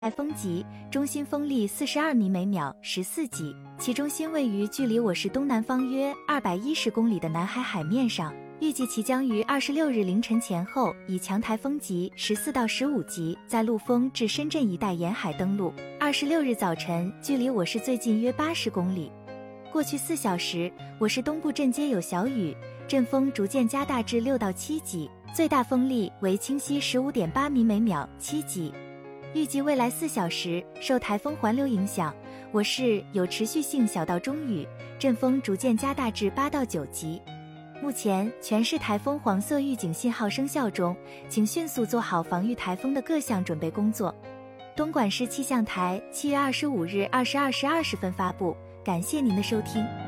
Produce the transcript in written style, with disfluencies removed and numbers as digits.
台风集，中心风力42米每秒，14级，其中心位于距离我市东南方约210公里的南海海面上。预计其将于26日凌晨前后以强台风级14到15级在陆丰至深圳一带沿海登陆。26日早晨，距离我市最近约80公里。过去4小时，我市东部阵街有小雨，阵风逐渐加大至6到7级，最大风力为清晰 15.8 米每秒，7级。预计未来4小时，受台风环流影响，我市有持续性小到中雨，阵风逐渐加大至8到9级。目前全市台风黄色预警信号生效中，请迅速做好防御台风的各项准备工作。东莞市气象台7月25日22时20分发布，感谢您的收听。